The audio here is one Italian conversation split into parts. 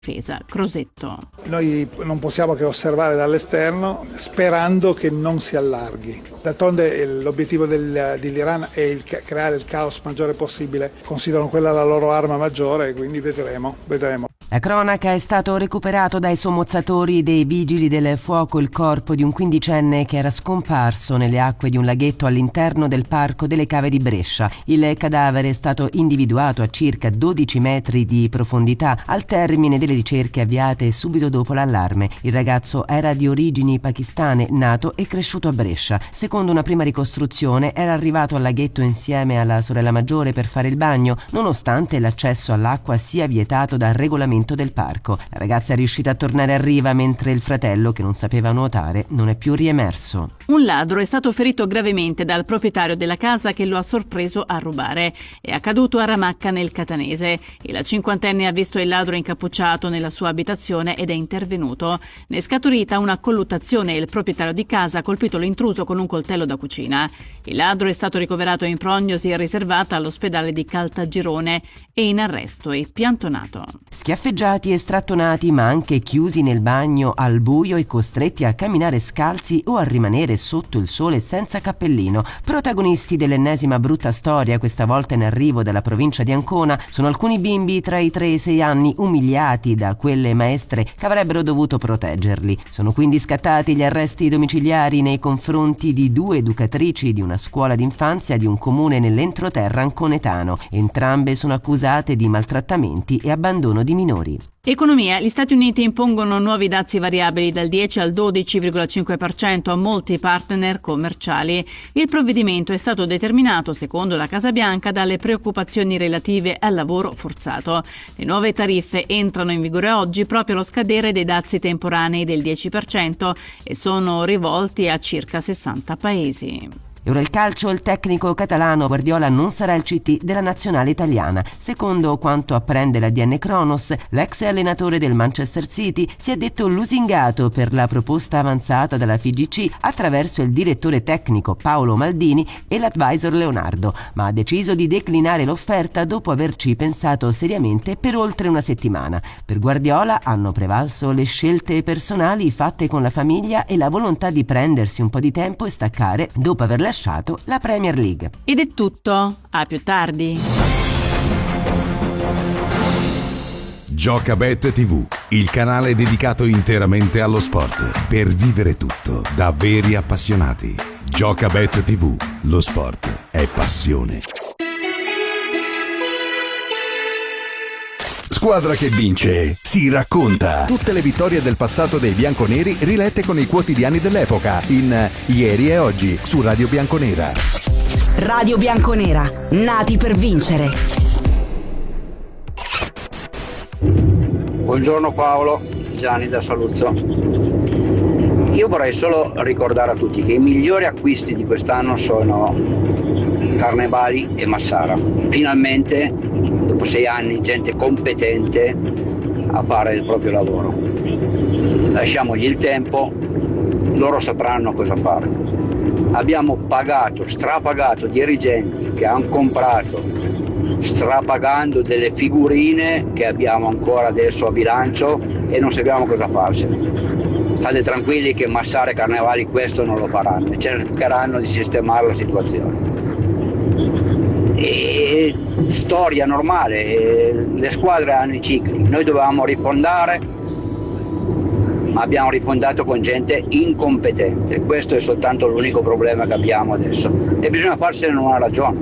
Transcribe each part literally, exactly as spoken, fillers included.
difesa Crosetto. Noi non possiamo che osservare dall'esterno sperando che non si allarghi. D'altronde l'obiettivo del, dell'Iran è il, creare il caos maggiore possibile, considerano quella la loro arma maggiore, quindi vedremo, vedremo. La cronaca: è stato recuperato dai sommozzatori dei vigili del fuoco il corpo di un quindicenne che era scomparso nelle acque di un laghetto all'interno del Parco delle Cave di Brescia. Il cadavere è stato individuato a circa dodici metri di profondità al termine delle ricerche avviate subito dopo l'allarme. Il ragazzo era di origini pakistane, nato e cresciuto a Brescia. Secondo una prima ricostruzione era arrivato al laghetto insieme alla sorella maggiore per fare il bagno, nonostante l'accesso all'acqua sia vietato dal regolamento del parco. La ragazza è riuscita a tornare a riva, mentre il fratello, che non sapeva nuotare, non è più riemerso. Un ladro è stato ferito gravemente dal proprietario della casa che lo ha sorpreso a rubare. È accaduto a Ramacca nel Catanese. Il cinquantenne ha visto il ladro incappucciato nella sua abitazione ed è intervenuto. Ne è scaturita una colluttazione e il proprietario di casa ha colpito l'intruso con un coltello da cucina. Il ladro è stato ricoverato in prognosi riservata all'ospedale di Caltagirone e in arresto e piantonato. Schiaffeggiati e strattonati, ma anche chiusi nel bagno al buio e costretti a camminare scalzi o a rimanere sotto il sole senza cappellino. Protagonisti dell'ennesima brutta storia, questa volta in arrivo dalla provincia di Ancona, sono alcuni bimbi tra i tre e i sei anni umiliati da quelle maestre che avrebbero dovuto proteggerli. Sono quindi scattati gli arresti domiciliari nei confronti di due educatrici di una scuola d'infanzia di un comune nell'entroterra anconetano. Entrambe sono accusate di maltrattamenti e abbandono di minori. Economia. Gli Stati Uniti impongono nuovi dazi variabili dal dieci al dodici virgola cinque per cento a molti partner commerciali. Il provvedimento è stato determinato, secondo la Casa Bianca, dalle preoccupazioni relative al lavoro forzato. Le nuove tariffe entrano in vigore oggi proprio allo scadere dei dazi temporanei del dieci per cento e sono rivolti a circa sessanta paesi. E ora il calcio: il tecnico catalano Guardiola non sarà il C T della nazionale italiana. Secondo quanto apprende la D N Kronos, l'ex allenatore del Manchester City si è detto lusingato per la proposta avanzata dalla F I G C attraverso il direttore tecnico Paolo Maldini e l'advisor Leonardo, ma ha deciso di declinare l'offerta dopo averci pensato seriamente per oltre una settimana. Per Guardiola hanno prevalso le scelte personali fatte con la famiglia e la volontà di prendersi un po' di tempo e staccare dopo aver lasciato la Premier League. Ed è tutto, a più tardi. Giocabet tivù, il canale dedicato interamente allo sport, per vivere tutto da veri appassionati. Giocabet tivù, lo sport è passione. Squadra che vince si racconta. Tutte le vittorie del passato dei bianconeri rilette con i quotidiani dell'epoca in Ieri e Oggi su Radio Bianconera. Radio Bianconera, nati per vincere. Buongiorno Paolo, Gianni da Saluzzo. Io vorrei solo ricordare a tutti che i migliori acquisti di quest'anno sono Carnevali e Massara. Finalmente, dopo sei anni, gente competente a fare il proprio lavoro. Lasciamogli il tempo, loro sapranno cosa fare. Abbiamo pagato, strapagato dirigenti che hanno comprato, strapagando delle figurine che abbiamo ancora adesso a bilancio e non sappiamo cosa farsene. State tranquilli che Massara e Carnevali questo non lo faranno, cercheranno di sistemare la situazione. E storia normale, le squadre hanno i cicli, noi dovevamo rifondare, ma abbiamo rifondato con gente incompetente. Questo è soltanto l'unico problema che abbiamo adesso e bisogna farsene una ragione.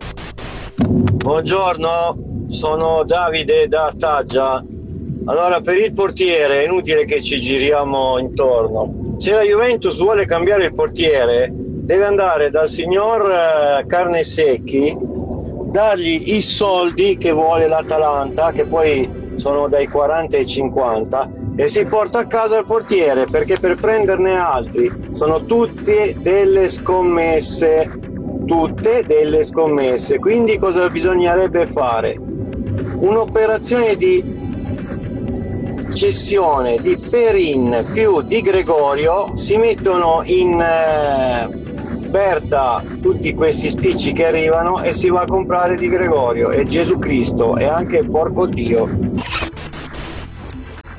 Buongiorno, sono Davide da Taggia. Allora, per il portiere è inutile che ci giriamo intorno. Se la Juventus vuole cambiare il portiere, deve andare dal signor eh, Carnesecchi, dargli i soldi che vuole l'Atalanta, che poi sono dai quaranta ai cinquanta, e si porta a casa il portiere, perché per prenderne altri sono tutte delle scommesse, tutte delle scommesse. Quindi cosa bisognerebbe fare? Un'operazione di cessione di Perin più di Gregorio, si mettono in eh, Berta tutti questi spicci che arrivano e si va a comprare Di Gregorio e Gesù Cristo e anche porco Dio.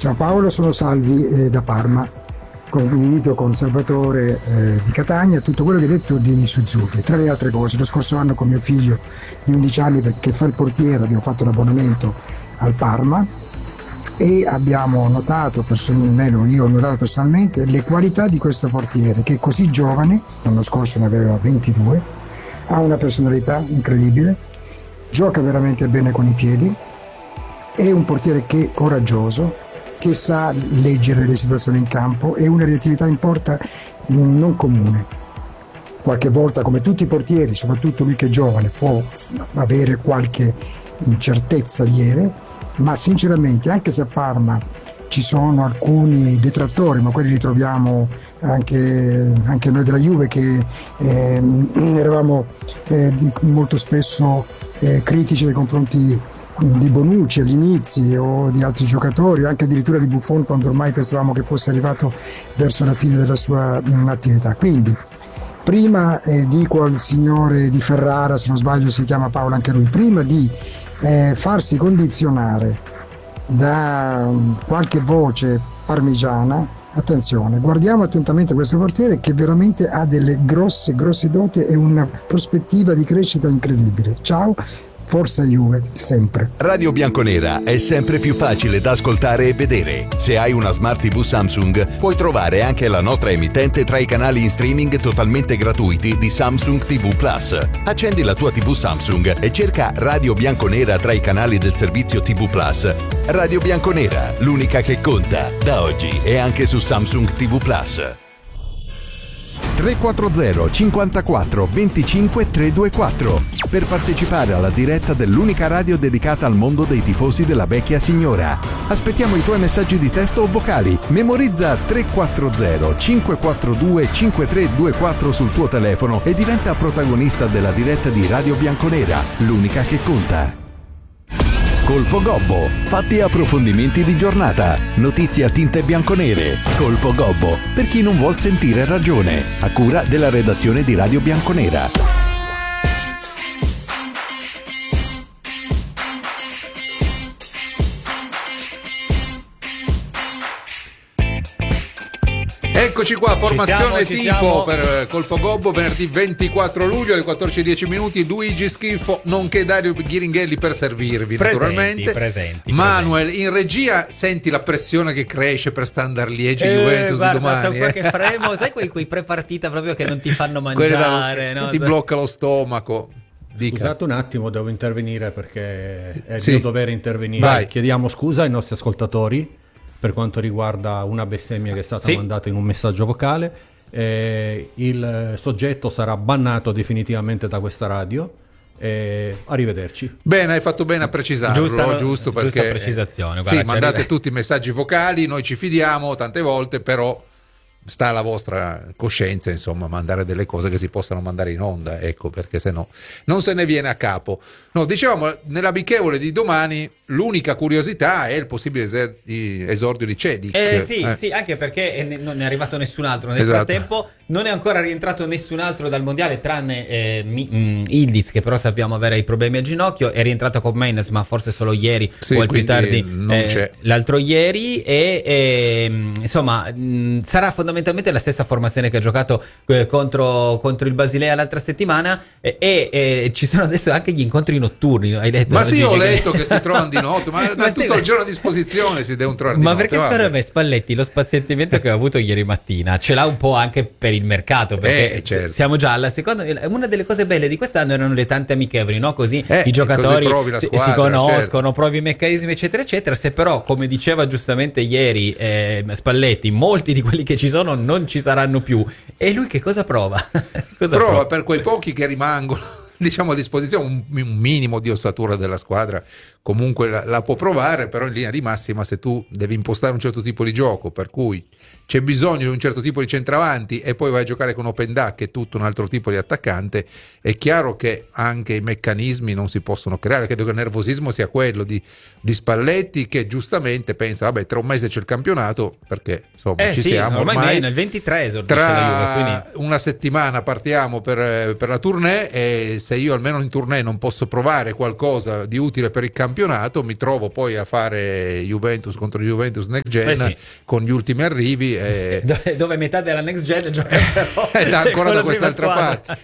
Ciao Paolo, sono Salvi eh, da Parma. Condivido con Salvatore eh, di Catania tutto quello che hai detto di Suzuki. Tra le altre cose, lo scorso anno con mio figlio di undici anni, perché fa il portiere, abbiamo fatto l'abbonamento al Parma e abbiamo notato, almeno io ho notato personalmente, le qualità di questo portiere che è così giovane, l'anno scorso ne aveva ventidue, ha una personalità incredibile, gioca veramente bene con i piedi, è un portiere che è coraggioso, che sa leggere le situazioni in campo e una reattività in porta non comune. Qualche volta, come tutti i portieri, soprattutto lui che è giovane, può avere qualche incertezza lieve, ma sinceramente, anche se a Parma ci sono alcuni detrattori, ma quelli li troviamo anche, anche noi della Juve, che eh, eravamo eh, molto spesso eh, critici nei confronti di Bonucci agli inizi o di altri giocatori, anche addirittura di Buffon, quando ormai pensavamo che fosse arrivato verso la fine della sua mh, attività. Quindi prima eh, dico al signore di Ferrara, se non sbaglio si chiama Paolo anche lui, prima di eh, farsi condizionare da um, qualche voce parmigiana, attenzione, guardiamo attentamente questo portiere che veramente ha delle grosse grosse doti e una prospettiva di crescita incredibile. Ciao, Forza Juve, sempre. Radio Bianconera è sempre più facile da ascoltare e vedere. Se hai una Smart tivù Samsung, puoi trovare anche la nostra emittente tra i canali in streaming totalmente gratuiti di Samsung tivù Plus. Accendi la tua tivù Samsung e cerca Radio Bianconera tra i canali del servizio tivù Plus. Radio Bianconera, l'unica che conta, da oggi e anche su Samsung tivù Plus. tre quattro zero cinquantaquattro venticinque trecentoventiquattro per partecipare alla diretta dell'unica radio dedicata al mondo dei tifosi della vecchia signora. Aspettiamo i tuoi messaggi di testo o vocali. Memorizza tre quattro zero cinque quattro due cinque tre due quattro sul tuo telefono e diventa protagonista della diretta di Radio Bianconera, l'unica che conta. Colpo Gobbo, fatti e approfondimenti di giornata, notizie a tinte bianconere. Colpo Gobbo, per chi non vuol sentire ragione, a cura della redazione di Radio Bianconera. Eccoci qua, formazione ci siamo, tipo per Colpo Gobbo, venerdì ventiquattro luglio alle quattordici e dieci minuti, Luigi Schifo nonché Dario Ghiringhelli per servirvi, presenti, naturalmente. Presenti, Manuel, presenti. in regia senti la pressione che cresce per Standard Liegi eh, Juventus guarda, di domani. Sto qua eh. che fremo, sai quei, quei pre-partita proprio che non ti fanno Quelle mangiare, da, no? ti blocca lo stomaco. Dica. Scusate un attimo, devo intervenire perché è Sì. mio dovere intervenire. Vai. Chiediamo scusa ai nostri ascoltatori per quanto riguarda una bestemmia che è stata Sì. mandata in un messaggio vocale. Eh, il soggetto sarà bannato definitivamente da questa radio. Eh, arrivederci. Bene, hai fatto bene a precisarlo, Giusta- giusto perché giusta precisazione, sì, guarda, ci mandate arriva- tutti i messaggi vocali, noi ci fidiamo tante volte, però sta alla vostra coscienza, insomma, mandare delle cose che si possano mandare in onda, ecco, perché se no non se ne viene a capo. No, dicevamo, nell'amichevole di domani l'unica curiosità è il possibile eser- di- esordio di Cedic. Eh, sì, Eh. sì, anche perché ne- non è arrivato nessun altro. Nel Esatto. frattempo non è ancora rientrato nessun altro dal mondiale tranne eh, Mi- mm, Ildiz, che però sappiamo avere i problemi al ginocchio. È rientrato con Mainz, ma forse solo ieri Sì, o al più quindi tardi non eh, c'è. l'altro ieri. E, e, insomma, mh, sarà fondamentalmente la stessa formazione che ha giocato eh, contro, contro il Basilea l'altra settimana. E, e, e ci sono adesso anche gli incontri notturni. Hai letto? Ma sì, Gigi, ho che- letto che si trovano di notte, ma Ma ha sì, tutto ma- il giorno a disposizione, si devono trovare di Ma notte. perché vabbè. secondo me Spalletti lo spazientamento che ha avuto ieri mattina ce l'ha un po' anche per il mercato, perché Eh, certo. s- siamo già alla seconda. Una delle cose belle di quest'anno erano le tante amichevoli, no? Così Eh, i giocatori così provi la si- squadra, si conoscono, certo. provi i meccanismi, eccetera, eccetera. Se però, come diceva giustamente ieri eh, Spalletti, molti di quelli che ci sono non ci saranno più. E lui che cosa prova? Cosa Prova per quei pochi che rimangono, diciamo, a disposizione, un, un minimo di ossatura della squadra comunque la, la può provare, però in linea di massima se tu devi impostare un certo tipo di gioco per cui c'è bisogno di un certo tipo di centravanti e poi vai a giocare con Openda, che è tutto un altro tipo di attaccante, è chiaro che anche i meccanismi non si possono creare. Credo che il nervosismo sia quello di, di Spalletti, che giustamente pensa vabbè, tra un mese c'è il campionato, perché insomma Eh ci sì, siamo ormai, ormai, nel ventitré esordisce la Juve, tra quindi una settimana partiamo per, per la tournée e se io almeno in tournée non posso provare qualcosa di utile per il campionato, mi trovo poi a fare Juventus contro Juventus Next Gen eh sì. con gli ultimi arrivi e... dove, dove metà della Next Gen gioca però è ancora da quest'altra parte.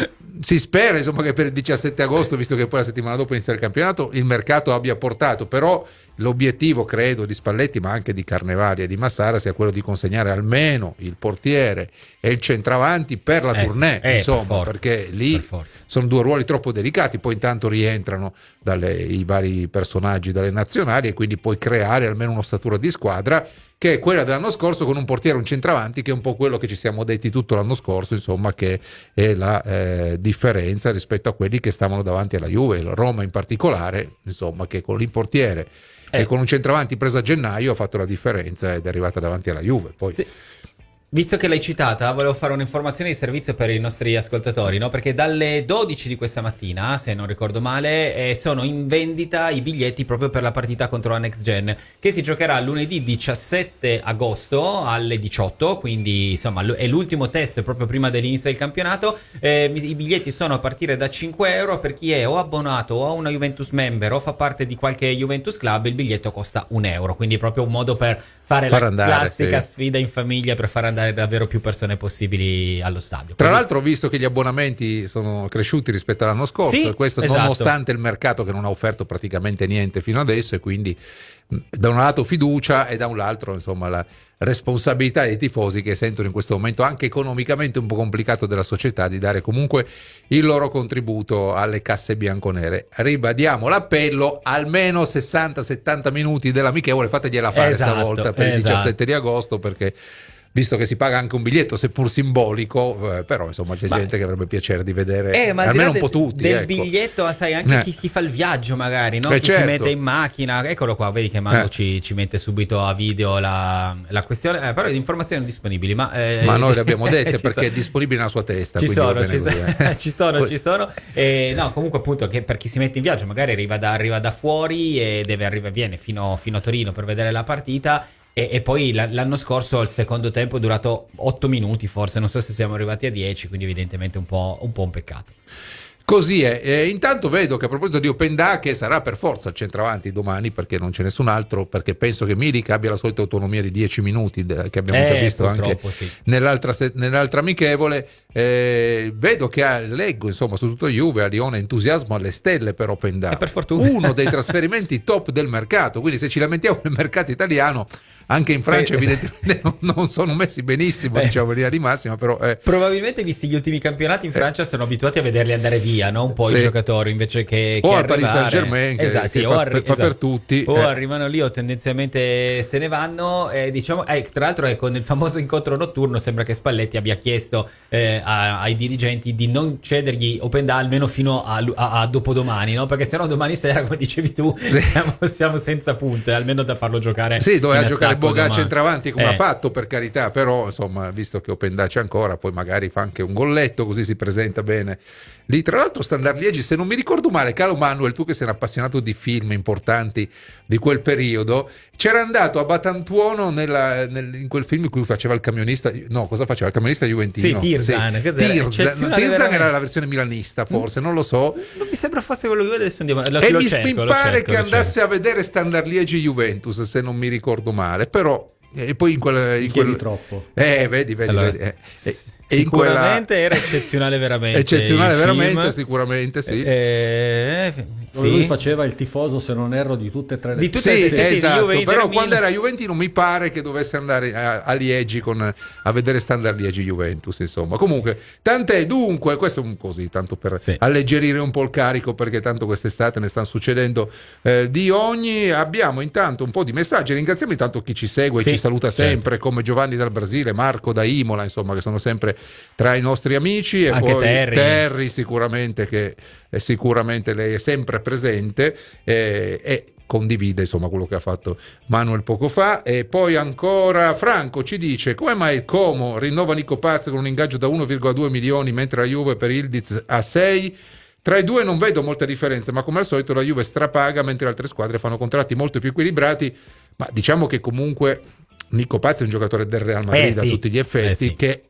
Si spera insomma che per il diciassette agosto, visto che poi la settimana dopo inizia il campionato, il mercato abbia portato, però l'obiettivo credo di Spalletti ma anche di Carnevali e di Massara sia quello di consegnare almeno il portiere e il centravanti per la eh tournée, sì, eh, insomma, per forza, perché lì per sono due ruoli troppo delicati, poi intanto rientrano dalle, i vari personaggi dalle nazionali e quindi puoi creare almeno un'ossatura di squadra che è quella dell'anno scorso, con un portiere e un centravanti, che è un po' quello che ci siamo detti tutto l'anno scorso, insomma, che è la eh, differenza rispetto a quelli che stavano davanti alla Juve, la Roma in particolare, insomma, che con il portiere eh. e con un centravanti preso a gennaio ha fatto la differenza ed è arrivata davanti alla Juve. Poi sì. Visto che l'hai citata, volevo fare un'informazione di servizio per i nostri ascoltatori, no? Perché dalle dodici di questa mattina, se non ricordo male, eh, sono in vendita i biglietti proprio per la partita contro la Next Gen, che si giocherà lunedì diciassette agosto alle diciotto, quindi insomma è l'ultimo test proprio prima dell'inizio del campionato. Eh, I biglietti sono a partire da cinque euro per chi è o abbonato o una Juventus member o fa parte di qualche Juventus Club. Il biglietto costa un euro, quindi è proprio un modo per fare far la andare, classica sì. sfida in famiglia per far andare davvero più persone possibili allo stadio. Tra Così. l'altro ho visto che gli abbonamenti sono cresciuti rispetto all'anno scorso, Sì, e questo esatto. nonostante il mercato che non ha offerto praticamente niente fino adesso, e quindi da un lato fiducia e da un altro insomma la responsabilità dei tifosi che sentono in questo momento anche economicamente un po' complicato della società di dare comunque il loro contributo alle casse bianconere. Ribadiamo l'appello, almeno sessanta settanta minuti dell'amichevole fategliela fare Esatto, stavolta per il esatto. diciassette di agosto, perché visto che si paga anche un biglietto seppur simbolico, eh, però insomma c'è ma, gente che avrebbe piacere di vedere eh, ma almeno un del, po' tutti del ecco. biglietto, sai, anche eh. chi, chi fa il viaggio magari, no? Eh, Chi certo. si mette in macchina, eccolo qua, vedi che Mando Eh. ci, ci mette subito a video la, la questione, eh, però le informazioni disponibili, ma, eh, ma noi le abbiamo dette ci perché sono. è disponibile nella sua testa, Ci quindi va sono, bene ci, così, so- eh. ci sono, Poi- ci sono. E, no, comunque appunto che per chi si mette in viaggio magari arriva da, arriva da fuori e deve arrivare, viene fino, fino a Torino per vedere la partita. E, e poi l'anno scorso il secondo tempo è durato otto minuti forse, non so se siamo arrivati a dieci, quindi evidentemente un po' un, po' un peccato. Così è. E intanto vedo che a proposito di Openda, che sarà per forza il centravanti domani perché non c'è nessun altro, perché penso che Milik abbia la solita autonomia di dieci minuti de- che abbiamo Eh, già visto anche sì. nell'altra, se- nell'altra amichevole. Eh, vedo che ha, leggo insomma su tutto Juve a Lione entusiasmo alle stelle per Openda, E per fortuna. uno dei trasferimenti top del mercato, quindi se ci lamentiamo del mercato italiano, anche in Francia Eh, evidentemente non, non sono messi benissimo, Eh. diciamo in linea di massima, però eh. Probabilmente visti gli ultimi campionati in Francia sono abituati a vederli andare via, no? Un po' Sì. i giocatori invece che, O che al Paris arrivare. Saint-Germain, che- esatto, che sì, fa- o arri- fa per esatto. tutti, o eh. arrivano lì o tendenzialmente se ne vanno, e diciamo eh, tra l'altro ecco, nel famoso incontro notturno sembra che Spalletti abbia chiesto eh, a- ai dirigenti di non cedergli Openda almeno fino a, a- a dopodomani, no? Perché sennò domani sera, come dicevi tu, Sì. siamo, siamo senza punte, almeno da farlo giocare. Sì, doveva in giocare attacco Boga domani. centravanti come Eh. ha fatto, per carità, però insomma visto che Openda c'è ancora, poi magari fa anche un golletto, così si presenta bene lì. Tra l'altro Standard Liegi, se non mi ricordo male, caro Manuel, tu che sei un appassionato di film importanti di quel periodo, c'era andato a Batantuono nella, nel, in quel film in cui faceva il camionista, no, cosa faceva? Il camionista juventino. Sì, Tirzan, cos'era? Tirzan, Eccezionale Tirzan veramente. era la versione milanista forse, non lo so. Non mi sembra fosse quello che adesso andiamo lo, E lo mi, cerco, mi lo pare cerco, che lo andasse cerco. a vedere Standard Liegi Juventus, se non mi ricordo male, però e poi in quel, in Chiedi quel... troppo. eh vedi vedi, Allora, vedi eh. s- E in quella- sicuramente era eccezionale veramente. eccezionale il veramente, film. sicuramente sì. Eh, sì. Lui faceva il tifoso, se non erro, di tutte e tre le Di tutte Sì, le- sì, sì, di esatto, Juve, Inter, però Milan. quando era Juventino mi pare che dovesse andare a, a Liegi con, a vedere Standard Liegi Juventus, insomma. Comunque, tant'è, dunque, questo è un così, tanto per Sì. alleggerire un po' il carico, perché tanto quest'estate ne stanno succedendo eh, di ogni. Abbiamo intanto un po' di messaggi, ringraziamo intanto chi ci segue e Sì, ci saluta certo. sempre, come Giovanni dal Brasile, Marco da Imola, insomma, che sono sempre tra i nostri amici, e Anche poi Terry. Terry sicuramente, che è sicuramente lei è sempre presente eh, e condivide insomma quello che ha fatto Manuel poco fa. E poi ancora Franco ci dice: come mai il Como rinnova Nico Paz con un ingaggio da uno virgola due milioni mentre la Juve per Ildiz a sei? Tra i due non vedo molta differenza, ma come al solito la Juve strapaga mentre altre squadre fanno contratti molto più equilibrati. Ma diciamo che comunque Nico Paz è un giocatore del Real Madrid Eh, a sì. tutti gli effetti, Eh, sì. che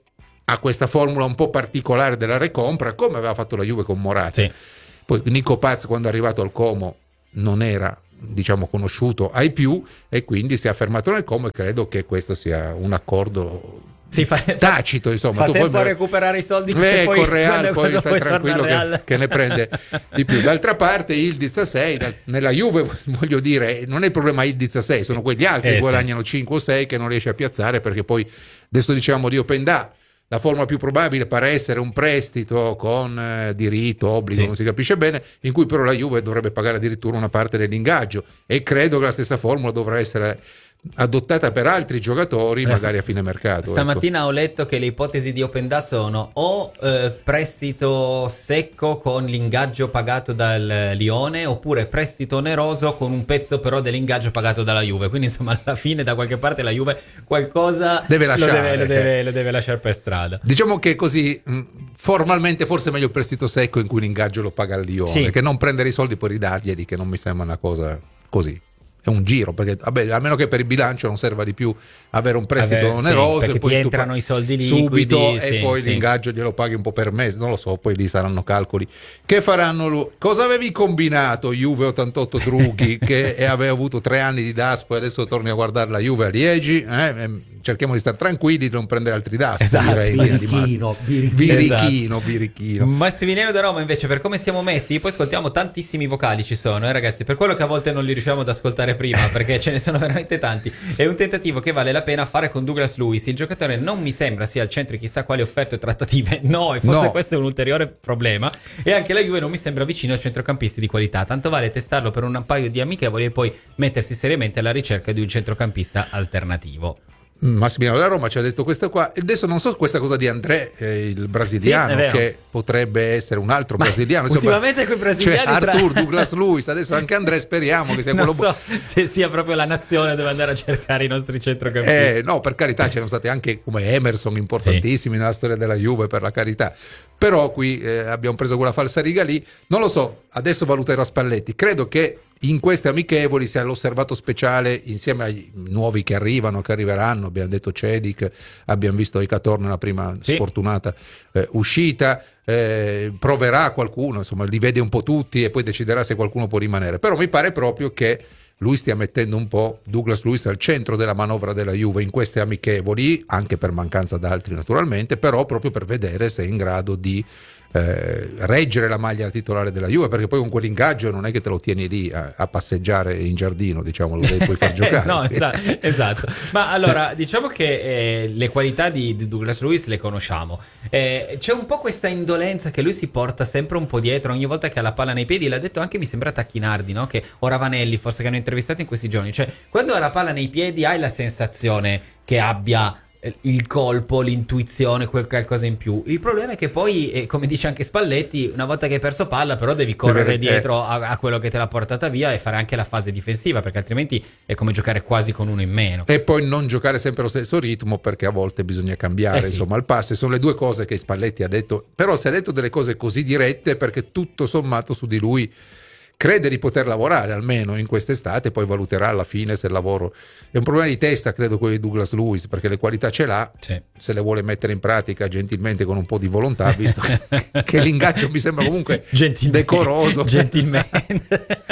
ha questa formula un po' particolare della recompra, come aveva fatto la Juve con Moratti. Sì. Poi Nico Paz, quando è arrivato al Como, non era, diciamo, conosciuto ai più, e quindi si è affermato nel Como, e credo che questo sia un accordo sì, fa, tacito, insomma. Fa tu tempo poi a recuperare i soldi, eh, poi, con Real, quando, poi quando stai tranquillo che, che ne prende di più. D'altra parte il diciassei nella Juve, voglio dire, non è il problema il diciassei, sono quegli altri eh, che sì. guadagnano cinque o sei che non riesce a piazzare, perché poi adesso diciamo di Openda, la forma più probabile pare essere un prestito con eh, diritto, obbligo, sì. non si capisce bene, in cui però la Juve dovrebbe pagare addirittura una parte dell'ingaggio, e credo che la stessa formula dovrà essere adottata per altri giocatori, magari a fine mercato. Stamattina ecco. ho letto che le ipotesi di Openda sono o eh, prestito secco con l'ingaggio pagato dal Lione, oppure prestito oneroso con un pezzo però dell'ingaggio pagato dalla Juve. Quindi insomma alla fine da qualche parte la Juve qualcosa deve lasciare, lo deve, lo deve, lo deve lasciare per strada. Diciamo che così mh, formalmente forse è meglio il prestito secco in cui l'ingaggio lo paga il Lione, sì. che non prendere i soldi e poi ridarglieli, che non mi sembra una cosa così. È un giro, perché vabbè, a meno che per il bilancio non serva di più avere un prestito Vabbè, oneroso, sì, e poi ti entrano pa- i soldi liquidi subito, sì, e poi sì. l'ingaggio glielo paghi un po' per mese, non lo so, poi lì saranno calcoli che faranno lui. Cosa avevi combinato Juve ottantotto Drughi che aveva avuto tre anni di daspo e adesso torni a guardare la Juve a Liegi? Eh? Cerchiamo di stare tranquilli, di non prendere altri daspi, esatto. direi. Birichino, birichino. Birichino, Esatto. birichino. Massimiliano da Roma invece, per come siamo messi, poi ascoltiamo tantissimi vocali, ci sono, eh, ragazzi, per quello che a volte non li riusciamo ad ascoltare prima, perché ce ne sono veramente tanti. È un tentativo che vale la pena fare con Douglas Luiz. Il giocatore non mi sembra sia al centro di chissà quali offerte o trattative, no, e forse No. questo è un ulteriore problema. E anche la Juve non mi sembra vicino a centrocampisti di qualità, tanto vale testarlo per un paio di amichevoli e poi mettersi seriamente alla ricerca di un centrocampista alternativo. Massimiliano da Roma ci ha detto questo qua, e adesso non so questa cosa di André, eh, il brasiliano, Sì, è vero. che potrebbe essere un altro Ma brasiliano, ultimamente coi brasiliani cioè tra- Arthur Douglas Luiz, adesso anche André speriamo che sia Non quello so se sia proprio la nazione dove andare a cercare i nostri centrocampisti. Eh, no, per carità, c'erano stati anche come Emerson importantissimi sì. nella storia della Juve, per la carità. Però qui eh, abbiamo preso quella falsariga lì. Non lo so, adesso valuterò Spalletti. Credo che in queste amichevoli sia l'osservato speciale insieme ai nuovi che arrivano, che arriveranno. Abbiamo detto Cedic, abbiamo visto Icator nella prima sì. sfortunata eh, uscita. Eh, proverà qualcuno, insomma, li vede un po' tutti e poi deciderà se qualcuno può rimanere. Però mi pare proprio che lui stia mettendo un po' Douglas Luiz al centro della manovra della Juve in queste amichevoli, anche per mancanza d'altri naturalmente, però proprio per vedere se è in grado di eh, reggere la maglia al titolare della Juve, perché poi con quell'ingaggio non è che te lo tieni lì a, a passeggiare in giardino, diciamo, lo devi poi far giocare. No, esatto, esatto. Ma allora, diciamo che eh, le qualità di, di Douglas Luiz le conosciamo. Eh, c'è un po' questa indolenza che lui si porta sempre un po' dietro ogni volta che ha la palla nei piedi. L'ha detto anche, mi sembra, Tacchinardi, no? Che o Ravanelli, forse, che hanno intervistato in questi giorni. Cioè, quando ha la palla nei piedi hai la sensazione che abbia il colpo, l'intuizione, quel qualcosa in più. Il problema è che poi, eh, come dice anche Spalletti, una volta che hai perso palla però devi correre Deve, dietro eh. a, a quello che te l'ha portata via e fare anche la fase difensiva, perché altrimenti è come giocare quasi con uno in meno. E poi non giocare sempre allo stesso ritmo, perché a volte bisogna cambiare eh sì. insomma il passo. Sono le due cose che Spalletti ha detto, però se ha detto delle cose così dirette perché tutto sommato su di lui crede di poter lavorare almeno in quest'estate, poi valuterà alla fine se il lavoro è un problema di testa, credo, quello di Douglas Luiz, perché le qualità ce l'ha, sì. se le vuole mettere in pratica gentilmente con un po' di volontà, visto che, che l'ingaggio mi sembra comunque Gentilmente, decoroso, gentilmente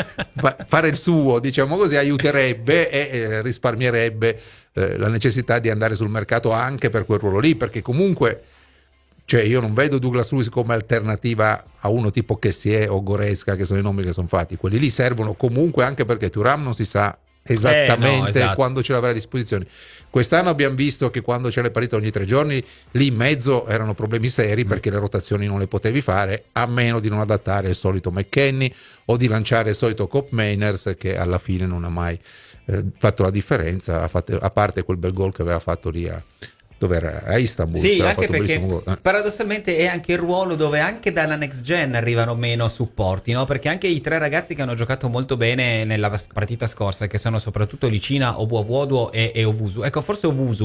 fare il suo, diciamo così, aiuterebbe e eh, risparmierebbe eh, la necessità di andare sul mercato anche per quel ruolo lì, perché comunque, cioè, io non vedo Douglas Luiz come alternativa a uno tipo Kessié o Goretzka, che sono i nomi che sono fatti. Quelli lì servono comunque, anche perché Thuram non si sa esattamente eh, no, esatto. quando ce l'avrà a disposizione. Quest'anno abbiamo visto che quando c'è le partite ogni tre giorni, lì in mezzo erano problemi seri, perché le rotazioni non le potevi fare, a meno di non adattare il solito McKennie o di lanciare il solito Kopp Mainers, che alla fine non ha mai eh, fatto la differenza, a, fatte, a parte quel bel gol che aveva fatto lì a dove era a Istanbul. Sì, anche perché eh. paradossalmente è anche il ruolo dove anche dalla next gen arrivano meno supporti, no? Perché anche i tre ragazzi che hanno giocato molto bene nella partita scorsa, che sono soprattutto Licina, Obuavuoduo e, e Ovusu, ecco, forse Ovusu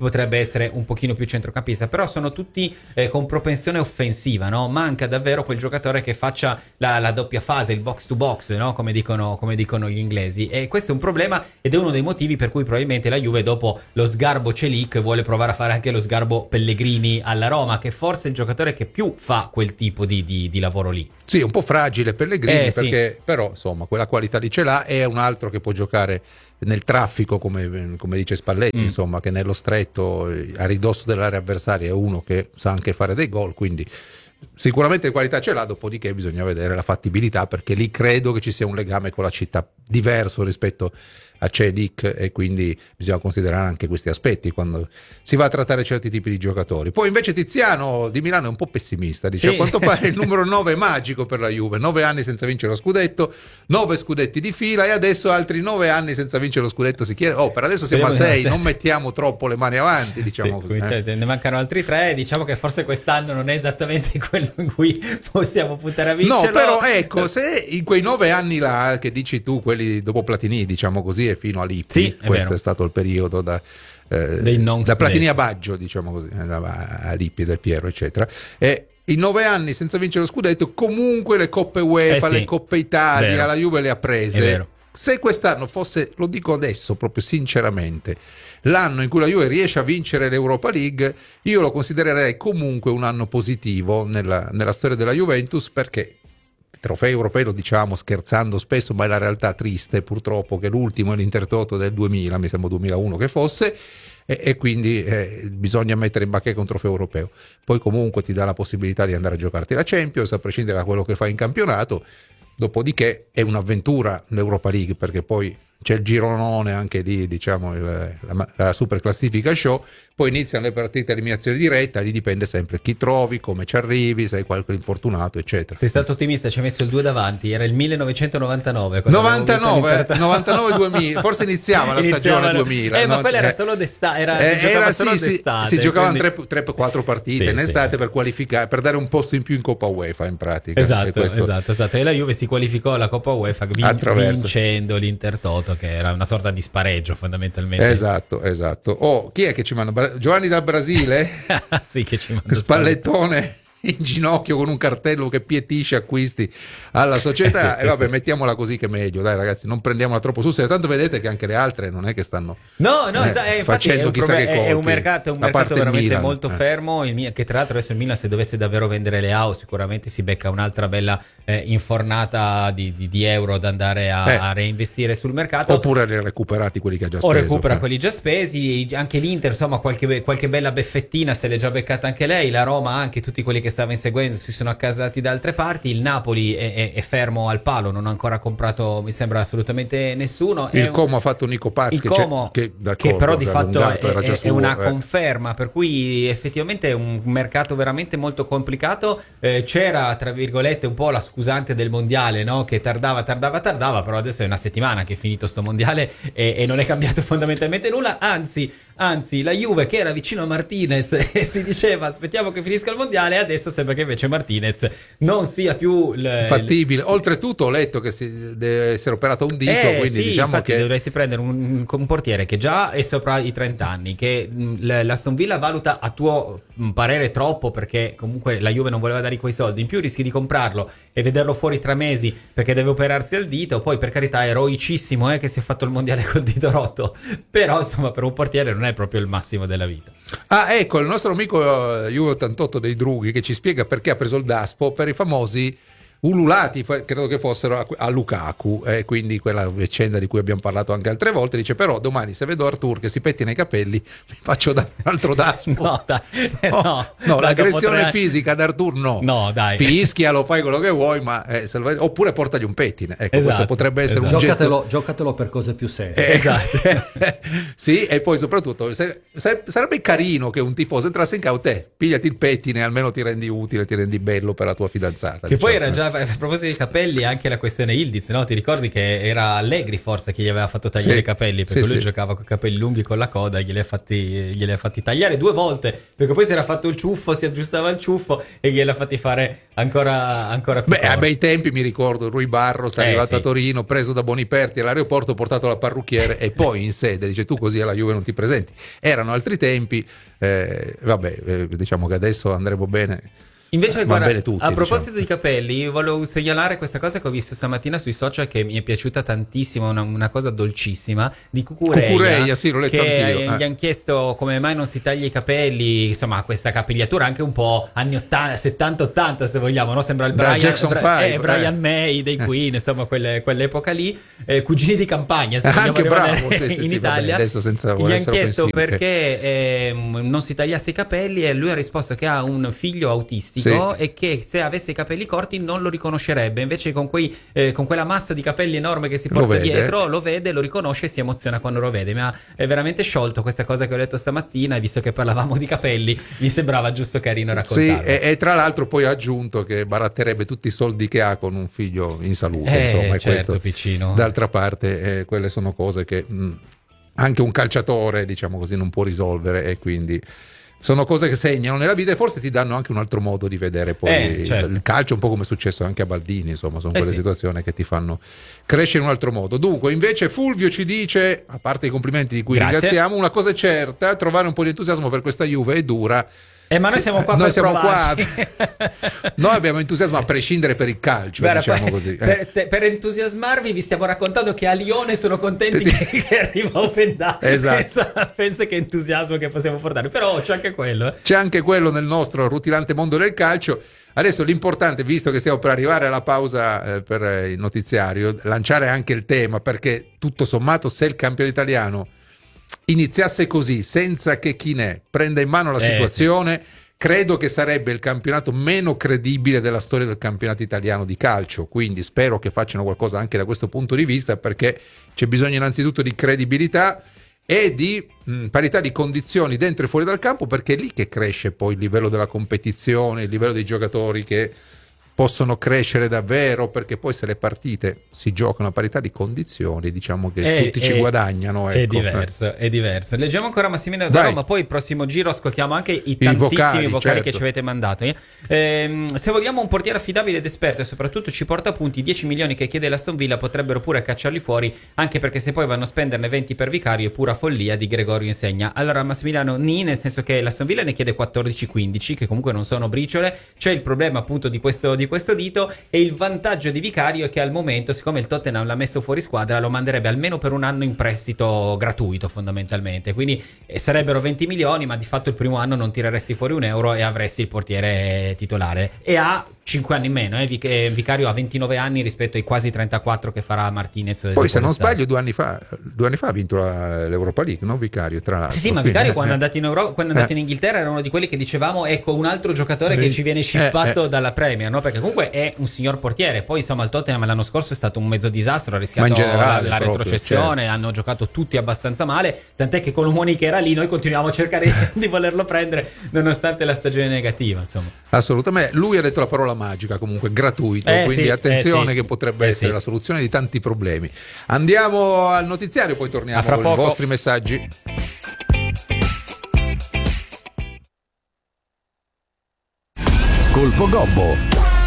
potrebbe essere un pochino più centrocampista, però sono tutti eh, con propensione offensiva, no? Manca davvero quel giocatore che faccia la, la doppia fase, il box to box, no? Come dicono, come dicono gli inglesi, e questo è un problema ed è uno dei motivi per cui probabilmente la Juve, dopo lo sgarbo Celic, vuole provare a fare anche lo sgarbo Pellegrini alla Roma, che forse è il giocatore che più fa quel tipo di, di, di lavoro lì. Sì, un po' fragile Pellegrini, Eh, perché sì. Però insomma quella qualità lì ce l'ha, è un altro che può giocare nel traffico, come, come dice Spalletti, mm. insomma, che nello stretto, a ridosso dell'area avversaria, è uno che sa anche fare dei gol, quindi sicuramente qualità ce l'ha, dopodiché bisogna vedere la fattibilità, perché lì credo che ci sia un legame con la città diverso rispetto a Celic, e quindi bisogna considerare anche questi aspetti quando si va a trattare certi tipi di giocatori. Poi invece Tiziano di Milano è un po' pessimista, dice Sì. a quanto pare il numero nove è magico per la Juve, nove anni senza vincere lo scudetto, nove scudetti di fila e adesso altri nove anni senza vincere lo scudetto si chiede. Oh, per adesso siamo a sei, non mettiamo troppo le mani avanti, diciamo Sì, così, cioè, eh. ne mancano altri tre, diciamo che forse quest'anno non è esattamente quello in cui possiamo puntare a vincerlo. No, però ecco, se in quei nove anni là che dici tu, quelli dopo Platini, diciamo così, e fino a Lippi, Sì, è questo vero. è stato il periodo da, eh, Dei non da Platini a scudetti. Baggio, diciamo così, eh, da- a Lippi, Del Piero, eccetera. E in nove anni senza vincere lo scudetto, comunque le Coppe UEFA, Eh sì, le Coppe Italia, vero. la Juve le ha È prese. vero. Se quest'anno fosse, lo dico adesso proprio sinceramente, l'anno in cui la Juve riesce a vincere l'Europa League, io lo considererei comunque un anno positivo nella, nella storia della Juventus, perché i trofei europei lo diciamo scherzando spesso, ma è la realtà triste purtroppo che l'ultimo è l'Intertoto del duemila, mi sembra duemilauno che fosse, e, e quindi eh, bisogna mettere in bacheca un trofeo europeo. Poi comunque ti dà la possibilità di andare a giocarti la Champions, a prescindere da quello che fai in campionato. Dopodiché è un'avventura l'Europa League, perché poi c'è il gironone anche lì, diciamo il, la, la super classifica show, poi iniziano le partite a eliminazione diretta, lì dipende sempre chi trovi, come ci arrivi, se hai qualche infortunato, eccetera. Sei stato ottimista, ci hai messo il due davanti, era il millenovecentonovantanove. quando abbiamo vinto novantanove, l'Inter- novantanove duemila, forse iniziava la Iniziavano- stagione duemila. Eh, ma no? quella era Eh, solo d'estate, era, Eh, si giocava era, solo sì, sì, d'estate. si giocavano quindi- tre quattro partite Sì, in estate sì. per qualificare, per dare un posto in più in Coppa UEFA in pratica. E Esatto, questo- esatto, esatto. E la Juve si qualificò alla Coppa UEFA vin- Attraverso. vincendo l'Intertoto, che era una sorta di spareggio fondamentalmente. Esatto, esatto. Oh, chi è che ci manda? Bra- Giovanni dal Brasile? Sì, che ci manda Spallettone in ginocchio con un cartello che pietisce acquisti alla società. Eh sì, e vabbè, sì. mettiamola così che è meglio, dai ragazzi, non prendiamola troppo sul serio. Tanto vedete che anche le altre non è che stanno No, no, eh, esa- eh, infatti facendo è un, chissà proble- che è- colpi. è un mercato, è un A mercato parte il veramente Milan, molto eh. fermo, il Milan- che tra l'altro adesso il Milan, se dovesse davvero vendere Leao, sicuramente si becca un'altra bella eh, infornata di, di- di euro da andare a, Eh. a reinvestire sul mercato. Oppure li ha recuperati quelli che ha già O speso. recupera eh. quelli già spesi, anche l'Inter, insomma, qualche, qualche bella beffettina se l'è già beccata anche lei. La Roma, anche tutti quelli che stava inseguendo, si sono accasati da altre parti. Il Napoli è, è- è fermo al palo, non ha ancora comprato, mi sembra, assolutamente nessuno. È Il un- Como ha fatto Nico Paz, il che, c'è- Como, che, che d'accordo, però di che fatto è, allungato, era già è- è suo, una eh. conferma, per cui effettivamente è un mercato veramente molto complicato. Eh, c'era, tra virgolette, un po' la scusante del mondiale, no? Che tardava, tardava, tardava, però adesso è una settimana che è finito sto mondiale e, e non è cambiato fondamentalmente nulla, anzi, anzi la Juve, che era vicino a Martinez e si diceva aspettiamo che finisca il mondiale, adesso sembra che invece Martinez non sia più il, fattibile. Oltretutto ho letto che si deve essere operato un dito, eh, quindi sì, diciamo infatti che dovresti prendere un, un portiere che già è sopra i trenta anni, che mh, l- l'Aston Villa valuta a tuo mh, parere troppo, perché comunque la Juve non voleva dare quei soldi, in più rischi di comprarlo e vederlo fuori tre mesi perché deve operarsi al dito. Poi per carità eroicissimo eh, che si è fatto il mondiale col dito rotto, però insomma per un portiere non è proprio il massimo della vita. Ah, ecco, il nostro amico eh, Juve ottantotto dei Drughi, che ci spiega perché ha preso il Daspo per i famosi ululati, fa- credo che fossero a, a Lukaku, eh, quindi quella vicenda di cui abbiamo parlato anche altre volte. Dice però domani se vedo Artur che si pettina i capelli mi faccio dare un altro Daspo. No, dai, no, no, no, dai, l'aggressione dopo tre- fisica ad Artur no, No, dai. fischialo, fai quello che vuoi, ma eh, se lo- oppure portagli un pettine, ecco, Esatto, questo potrebbe essere esatto. un Giocatelo, gesto. giocatelo per cose più serie. Eh, Esatto. sì, e poi soprattutto se- se- sarebbe carino che un tifoso entrasse in causa, te pigliati il pettine, almeno ti rendi utile, ti rendi bello per la tua fidanzata. Che poi diciamo. era già a proposito dei capelli, anche la questione Ildiz, no? Ti ricordi che era Allegri forse che gli aveva fatto tagliare sì. i capelli, perché sì, lui sì. giocava con i capelli lunghi con la coda, glieli ha fatti, glieli ha fatti tagliare due volte, perché poi si era fatto il ciuffo, si aggiustava il ciuffo e glieli ha fatti fare ancora, ancora più. Beh, a bei tempi mi ricordo Rui Barros è eh, arrivato sì. a Torino, preso da Boniperti all'aeroporto, portato alla parrucchiere e poi in sede dice: tu così alla Juve non ti presenti. Erano altri tempi, eh, vabbè, eh, diciamo che adesso andremo bene. Invece, Va guarda, bene tutti, a proposito diciamo. di capelli, volevo segnalare questa cosa che ho visto stamattina sui social che mi è piaciuta tantissimo, una, una cosa dolcissima di Cucureia, Cucureia sì, l'ho letto che anch'io. gli Eh. hanno chiesto come mai non si taglia i capelli, insomma questa capigliatura anche un po' anni ottanta, settanta ottanta se vogliamo, no? Sembra il Da Brian, Jackson Bra- five, eh, Brian eh. May dei Queen, insomma quelle, quell'epoca lì, eh, cugini di campagna, se Eh, vogliamo anche bravo, rimanere sì, sì, in sì, Italia. vabbè, adesso senza gli voler hanno essere chiesto offensivi, perché eh, non si tagliasse i capelli e lui ha risposto che ha un figlio autistico Sì. e che se avesse i capelli corti non lo riconoscerebbe, invece con, quei, eh, con quella massa di capelli enorme che si porta Lo vede. dietro lo vede, lo riconosce e si emoziona quando lo vede. Mi ha è veramente sciolto questa cosa che ho letto stamattina, e visto che parlavamo di capelli mi sembrava giusto carino raccontarlo. Sì, e, e tra l'altro poi ha aggiunto che baratterebbe tutti i soldi che ha con un figlio in salute, Eh, insomma, e certo, questo, piccino. d'altra parte eh, quelle sono cose che mh, anche un calciatore, diciamo così, non può risolvere, e quindi sono cose che segnano nella vita e forse ti danno anche un altro modo di vedere poi Eh, certo. il calcio, un po' come è successo anche a Baldini, insomma, sono Eh, quelle sì. situazioni che ti fanno crescere in un altro modo. Dunque, invece Fulvio ci dice, a parte i complimenti di cui Grazie. ringraziamo, una cosa è certa: trovare un po' di entusiasmo per questa Juve è dura. Eh, ma noi Sì, siamo qua noi per siamo provarci. qua. Noi abbiamo entusiasmo a prescindere per il calcio, Guarda, diciamo per, così. Eh. per, te- per entusiasmarvi vi stiamo raccontando che a Lione sono contenti che, che arriva Open Data. Esatto. Pensa, pensa che entusiasmo che possiamo portare, però c'è anche quello. eh. C'è anche quello nel nostro rutilante mondo del calcio. Adesso l'importante, visto che stiamo per arrivare alla pausa eh, per eh, il notiziario, lanciare anche il tema, perché tutto sommato se il campione italiano iniziasse così, senza che Chinè prenda in mano la Eh, situazione, credo che sarebbe il campionato meno credibile della storia del campionato italiano di calcio. Quindi spero che facciano qualcosa anche da questo punto di vista, perché c'è bisogno innanzitutto di credibilità e di mh, parità di condizioni dentro e fuori dal campo, perché è lì che cresce poi il livello della competizione, il livello dei giocatori che possono crescere davvero, perché poi se le partite si giocano a parità di condizioni, diciamo che È- tutti ci è- guadagnano. È Ecco. diverso, è diverso. Leggiamo ancora Massimiliano da Vai. Roma, poi il prossimo giro ascoltiamo anche i I tantissimi vocali, vocali, certo. che ci avete mandato. eh. Ehm, se vogliamo un portiere affidabile ed esperto e soprattutto ci porta punti, i dieci milioni che chiede l'Aston Villa potrebbero pure cacciarli fuori, anche perché se poi vanno a spenderne venti per Vicario è pura follia, di Gregorio Insegna. Allora Massimiliano, ni, nel senso che l'Aston Villa ne chiede quattordici quindici, che comunque non sono briciole. C'è il problema appunto di questo, di questo dito, e il vantaggio di Vicario è che al momento, siccome il Tottenham l'ha messo fuori squadra, lo manderebbe almeno per un anno in prestito gratuito fondamentalmente, quindi eh, sarebbero venti milioni, ma di fatto il primo anno non tireresti fuori un euro e avresti il portiere titolare, e ha cinque anni in meno, eh. Vic- eh, Vicario ha ventinove anni rispetto ai quasi trentaquattro che farà Martinez. Poi se non quest'estate. sbaglio due anni fa due anni fa ha vinto la- l'Europa League, no Vicario, tra l'altro. Sì, sì, ma Quindi, Vicario eh, quando è eh. andato in Europa, quando è andato Eh. in Inghilterra era uno di quelli che dicevamo, ecco un altro giocatore che Vedi. ci viene shippato Eh, eh. dalla Premier, no? Perché comunque è un signor portiere. Poi insomma il Tottenham l'anno scorso è stato un mezzo disastro, ha rischiato Ma in generale la, la proprio, retrocessione, certo. hanno giocato tutti abbastanza male, tant'è che con Umoni che era lì noi continuiamo a cercare di volerlo prendere nonostante la stagione negativa, insomma. Assolutamente, lui ha detto la parola magica, comunque gratuito, Eh, quindi sì, attenzione eh, sì. che potrebbe Eh, essere sì. la soluzione di tanti problemi. Andiamo al notiziario, poi A torniamo fra con i poco. vostri messaggi. Colpo Gobbo.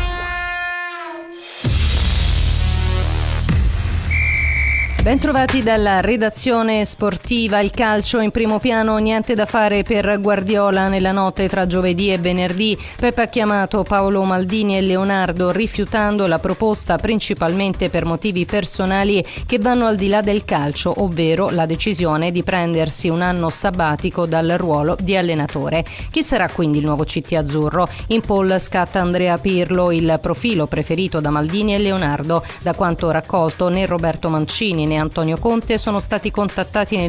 Bentrovati dalla redazione sportiva. Il calcio in primo piano, niente da fare per Guardiola nella notte tra giovedì e venerdì. Peppe ha chiamato Paolo Maldini e Leonardo, rifiutando la proposta principalmente per motivi personali che vanno al di là del calcio, ovvero la decisione di prendersi un anno sabbatico dal ruolo di allenatore. Chi sarà quindi il nuovo C T azzurro? In poll scatta Andrea Pirlo, il profilo preferito da Maldini e Leonardo. Da quanto raccolto, né Roberto Mancini né Antonio Conte sono stati contattati nel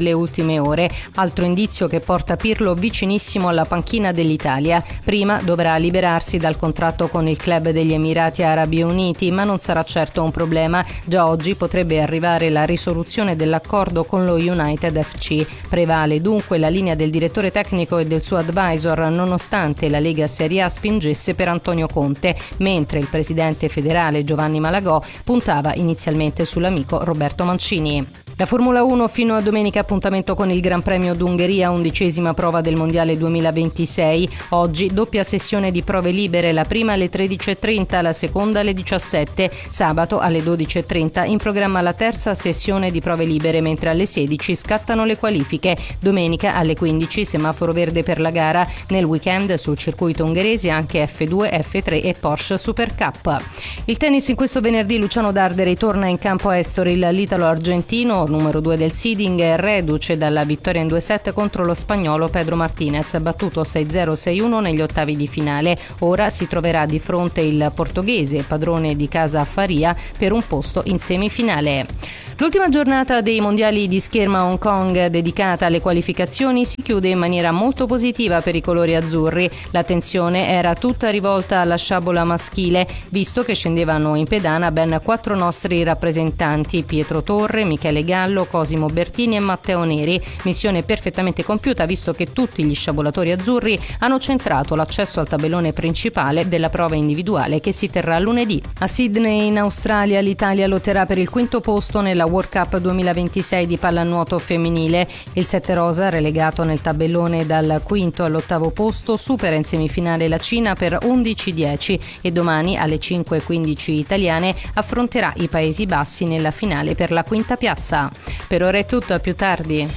nelle ultime ore, altro indizio che porta Pirlo vicinissimo alla panchina dell'Italia. Prima dovrà liberarsi dal contratto con il club degli Emirati Arabi Uniti, ma non sarà certo un problema. Già oggi potrebbe arrivare la risoluzione dell'accordo con lo United F C. Prevale dunque la linea del direttore tecnico e del suo advisor, nonostante la Lega Serie A spingesse per Antonio Conte, mentre il presidente federale Giovanni Malagò puntava inizialmente sull'amico Roberto Mancini. La Formula uno fino a domenica, appuntamento con il Gran Premio d'Ungheria, undicesima prova del Mondiale duemilaventisei. Oggi doppia sessione di prove libere, la prima alle tredici e trenta, la seconda alle diciassette. Sabato alle dodici e trenta in programma la terza sessione di prove libere, mentre alle sedici scattano le qualifiche. Domenica alle quindici semaforo verde per la gara. Nel weekend sul circuito ungherese anche F due, F tre e Porsche Super Cup. Il tennis in questo venerdì, Luciano Darderi torna in campo a Estoril. L'italo-argentino numero due del seeding è reduce dalla vittoria in due set contro lo spagnolo Pedro Martinez, battuto sei zero sei uno negli ottavi di finale. Ora si troverà di fronte il portoghese, padrone di casa Faria, per un posto in semifinale. L'ultima giornata dei mondiali di scherma a Hong Kong, dedicata alle qualificazioni, si chiude in maniera molto positiva per i colori azzurri. L'attenzione era tutta rivolta alla sciabola maschile, visto che scendevano in pedana ben quattro nostri rappresentanti: Pietro Torre, Michele Gallo, Cosimo Bertini e Matteo Neri. Missione perfettamente compiuta, visto che tutti gli sciabolatori azzurri hanno centrato l'accesso al tabellone principale della prova individuale che si terrà lunedì. A Sydney, in Australia, l'Italia lotterà per il quinto posto nella World Cup duemilaventisei di pallanuoto femminile. Il sette rosa, relegato nel tabellone dal quinto all'ottavo posto, supera in semifinale la Cina per undici dieci e domani alle cinque e quindici italiane affronterà i Paesi Bassi nella finale per la quinta piazza. Per ora è tutto, a più tardi.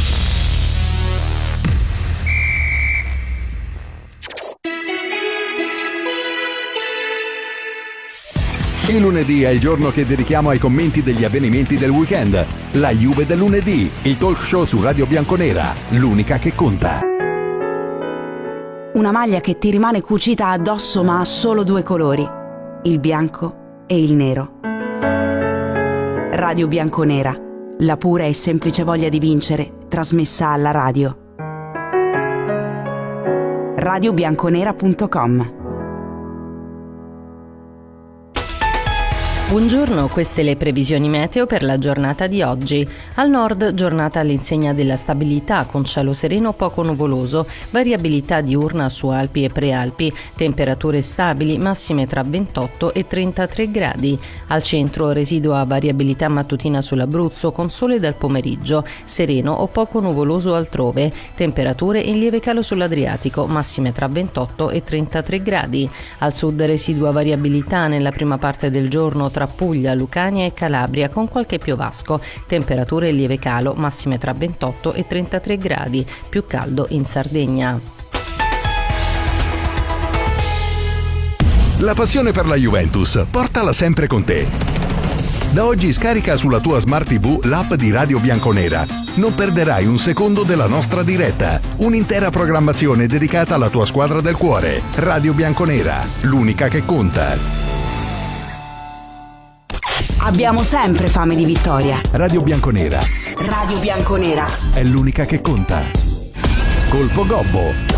Il lunedì è il giorno che dedichiamo ai commenti degli avvenimenti del weekend. La Juve del lunedì, il talk show su Radio Bianconera, l'unica che conta. Una maglia che ti rimane cucita addosso ma ha solo due colori, il bianco e il nero. Radio Bianconera, la pura e semplice voglia di vincere, trasmessa alla radio. radio bianconera punto com. Buongiorno, queste le previsioni meteo per la giornata di oggi. Al nord, giornata all'insegna della stabilità, con cielo sereno poco nuvoloso, variabilità diurna su Alpi e Prealpi, temperature stabili, massime tra ventotto e trentatré gradi. Al centro, residua variabilità mattutina sull'Abruzzo, con sole dal pomeriggio, sereno o poco nuvoloso altrove, temperature in lieve calo sull'Adriatico, massime tra ventotto e trentatré gradi. Al sud, residua variabilità nella prima parte del giorno tra Puglia, Lucania e Calabria, con qualche piovasco, temperature in lieve calo, massime tra ventotto e trentatré gradi, più caldo in Sardegna. La passione per la Juventus, portala sempre con te. Da oggi scarica sulla tua Smart tivù l'app di Radio Bianconera. Non perderai un secondo della nostra diretta. Un'intera programmazione dedicata alla tua squadra del cuore. Radio Bianconera, l'unica che conta. Abbiamo sempre fame di vittoria. Radio Bianconera. Radio Bianconera È l'unica che conta. Colpo Gobbo.